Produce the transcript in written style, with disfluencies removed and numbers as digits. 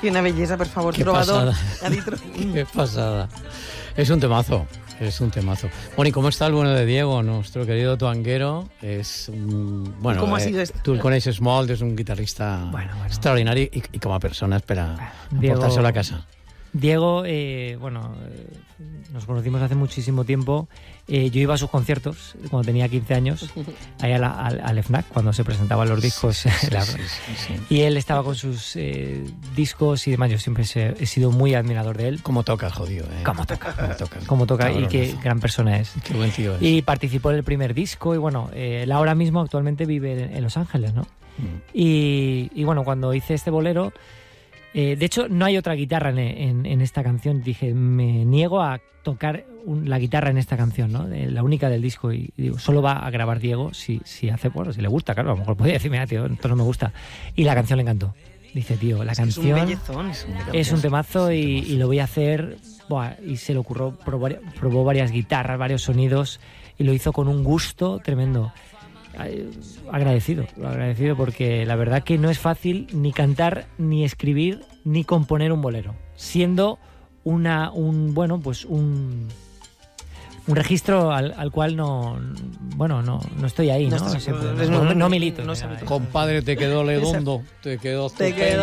Quina bellesa, per favor, Qué trobador. pasada. Qué pasada. Es un temazo. Es un temazo. Bueno, ¿y cómo está el bueno de Diego, nuestro querido tuanguero? Es un... Bueno, ¿Cómo ha sido esto? Tú el coneixes molt, es un guitarrista extraordinario y como persona espera aportarse a la casa. Diego, nos conocimos hace muchísimo tiempo. Yo iba a sus conciertos cuando tenía 15 años, ahí al FNAC, cuando se presentaban los discos. Sí. Y él estaba con sus discos y demás. Yo siempre he sido muy admirador de él. Cómo toca el jodido, ¿eh? Cómo toca y qué gran persona es. Qué buen tío es. Y participó en el primer disco y bueno, él ahora mismo actualmente vive en Los Ángeles, ¿no? Y bueno, cuando hice este bolero... de hecho, no hay otra guitarra en esta canción. Dije, me niego a tocar la guitarra en esta canción, ¿no? La única del disco. Y digo, solo va a grabar Diego si hace, bueno, si le gusta, claro. A lo mejor podría decir, mira, tío, esto no me gusta. Y la canción le encantó. Dice, tío, la canción es un bellezón, es un temazo y lo voy a hacer. Buah, y se le ocurrió, probó varias guitarras, varios sonidos y lo hizo con un gusto tremendo. Agradecido porque la verdad que no es fácil ni cantar, ni escribir, ni componer un bolero, siendo un registro al cual no estoy ahí, ¿no? No milito. Compadre, te quedó redondo, te quedó